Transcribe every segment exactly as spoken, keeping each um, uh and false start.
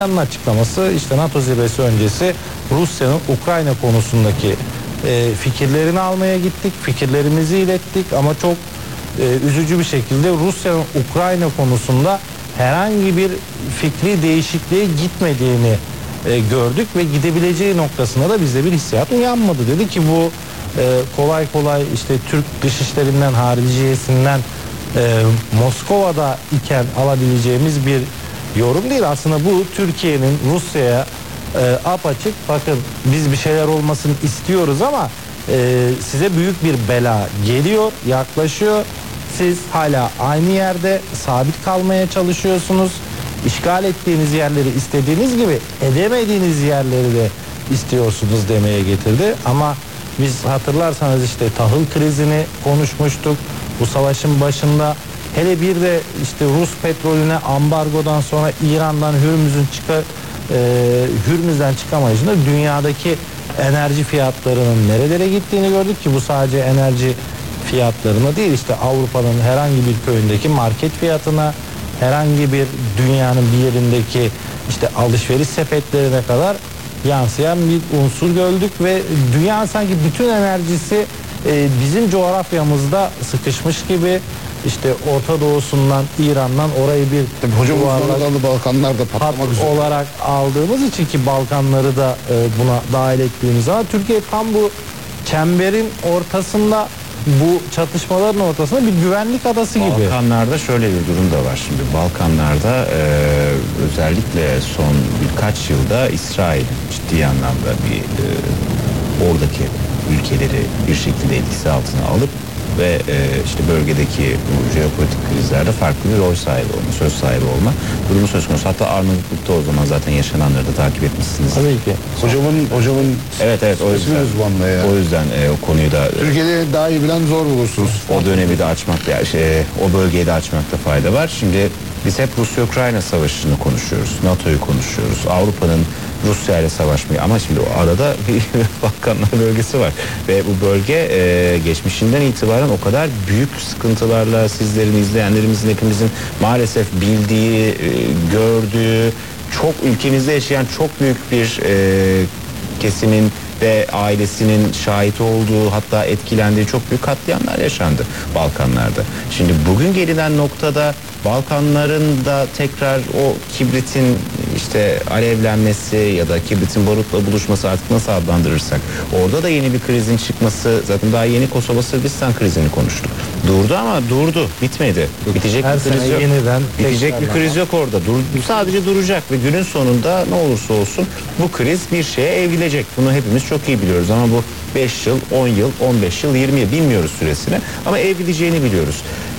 açıklaması işte NATO zirvesi öncesi Rusya'nın Ukrayna konusundaki e, fikirlerini almaya gittik. Fikirlerimizi ilettik ama çok e, üzücü bir şekilde Rusya'nın Ukrayna konusunda herhangi bir fikri değişikliğe gitmediğini e, gördük ve gidebileceği noktasında da bizde bir hissiyat uyanmadı. Dedi ki bu e, kolay kolay işte Türk dışişlerinden, hariciyesinden e, Moskova'da iken alabileceğimiz bir yorum değil. Aslında bu Türkiye'nin Rusya'ya e, apaçık, bakın biz bir şeyler olmasını istiyoruz ama e, size büyük bir bela geliyor, yaklaşıyor. Siz hala aynı yerde sabit kalmaya çalışıyorsunuz. İşgal ettiğiniz yerleri istediğiniz gibi edemediğiniz yerleri de istiyorsunuz demeye getirdi. Ama biz hatırlarsanız işte tahıl krizini konuşmuştuk. Bu savaşın başında hele bir de işte Rus petrolüne ambargodan sonra İran'dan Hürmüz'ün çıka, e, Hürmüz'den çıkamayışında dünyadaki enerji fiyatlarının nerelere gittiğini gördük ki bu sadece enerji fiyatlarına değil, işte Avrupa'nın herhangi bir köyündeki market fiyatına, herhangi bir dünyanın bir yerindeki işte alışveriş sepetlerine kadar yansıyan bir unsur gördük ve dünya sanki bütün enerjisi e, bizim coğrafyamızda sıkışmış gibi. İşte Orta Doğu'sundan, İran'dan orayı bir Tabii hocam yuvarlak Balkanlar'da patlamak üzere olarak aldığımız için ki Balkanları da e, buna dahil ettiğimiz zaman Türkiye tam bu çemberin ortasında, bu çatışmaların ortasında bir güvenlik adası gibi. Balkanlarda şöyle bir durum da var. Şimdi Balkanlarda e, özellikle son birkaç yılda İsrail ciddi anlamda bir e, oradaki ülkeleri bir şekilde etkisi altına alıp ve e, işte bölgedeki bu jeopolitik krizlerde farklı bir rol sahibi olma, söz sahibi olma durumu söz konusu. Hatta Arnavutluk'ta o zaman zaten yaşananları da takip etmişsiniz. Tabii ki. Hocamın hocamın evet evet o yüzden ya. o yüzden e, o konuyu da Türkiye'de daha iyi bilen zor bulursunuz. O dönemi de açmakta, yani şey, o bölgeyi de açmakta fayda var. Şimdi biz hep Rusya-Ukrayna savaşını konuşuyoruz, NATO'yu konuşuyoruz, Avrupa'nın Rusya ile savaşmayı, ama şimdi o arada bir Balkanlar bölgesi var ve bu bölge e, geçmişinden itibaren o kadar büyük sıkıntılarla sizlerin, izleyenlerimizin, hepimizin maalesef bildiği, e, gördüğü, çok ülkemizde yaşayan çok büyük bir e, kesimin ve ailesinin şahit olduğu, hatta etkilendiği çok büyük katliamlar yaşandı Balkanlarda. Şimdi bugün gelinen noktada Balkanların da tekrar o kibritin işte alevlenmesi ya da kibritin barutla buluşması, artık nasıl adlandırırsak, orada da yeni bir krizin çıkması. Zaten daha yeni Kosova Sırbistan krizini konuştuk. Durdu ama durdu, bitmedi. Bitecek Her bir kriz yok. Yeniden Bitecek bir kriz yok orada. Dur, sadece duracak ve günün sonunda ne olursa olsun bu kriz bir şeye evrilecek. Bunu hepimiz çok iyi biliyoruz ama bu beş yıl, on yıl, on beş yıl, yirmi yıl bilmiyoruz süresini ama evrileceğini biliyoruz.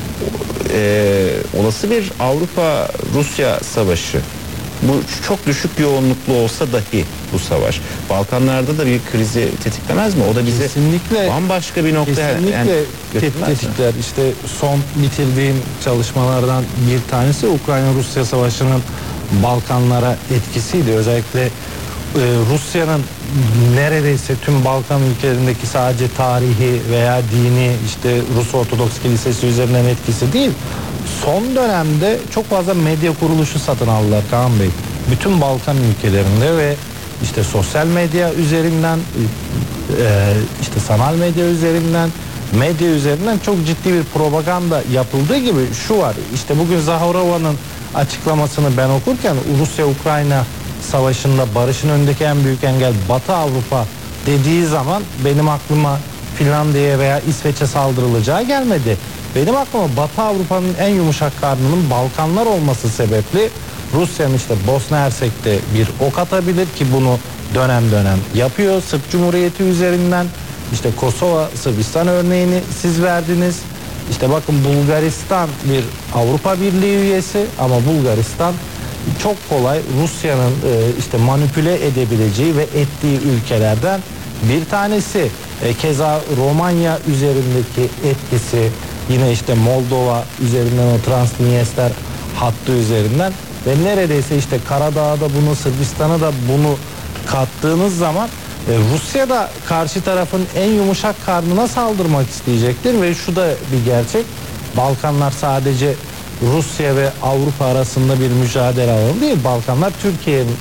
Ee, olası bir Avrupa-Rusya savaşı, bu çok düşük yoğunluklu olsa dahi bu savaş Balkanlarda da bir krizi tetiklemez mi? O da bizi kesinlikle bambaşka bir noktaya kesinlikle yani tetikler. İşte son bitirdiğim çalışmalardan bir tanesi Ukrayna-Rusya savaşının Balkanlara etkisiydi. Özellikle e, Rusya'nın neredeyse tüm Balkan ülkelerindeki sadece tarihi veya dini işte Rus Ortodoks Kilisesi üzerinden etkisi değil. Son dönemde çok fazla medya kuruluşu satın aldılar Kaan Bey. Bütün Balkan ülkelerinde ve işte sosyal medya üzerinden, e, işte sanal medya üzerinden, medya üzerinden çok ciddi bir propaganda yapıldığı gibi şu var. İşte bugün Zaharova'nın açıklamasını ben okurken Rusya-Ukrayna savaşında barışın önündeki en büyük engel Batı Avrupa dediği zaman benim aklıma Finlandiya'ya veya İsveç'e saldırılacağı gelmedi. Benim aklıma Batı Avrupa'nın en yumuşak karnının Balkanlar olması sebepli Rusya'nın işte Bosna Hersek'te bir ok atabilir ki bunu dönem dönem yapıyor. Sırp Cumhuriyeti üzerinden işte Kosova, Sırbistan örneğini siz verdiniz. İşte bakın Bulgaristan bir Avrupa Birliği üyesi ama Bulgaristan çok kolay Rusya'nın e, işte manipüle edebileceği ve ettiği ülkelerden bir tanesi. E, keza Romanya üzerindeki etkisi, yine işte Moldova üzerinden o Transnistria hattı üzerinden ve neredeyse işte Karadağ'da bunu, Sırbistan'a da bunu kattığınız zaman e, Rusya da karşı tarafın en yumuşak karnına saldırmak isteyecektir ve şu da bir gerçek. Balkanlar sadece Rusya ve Avrupa arasında bir mücadele alanı değil. Balkanlar Türkiye'nin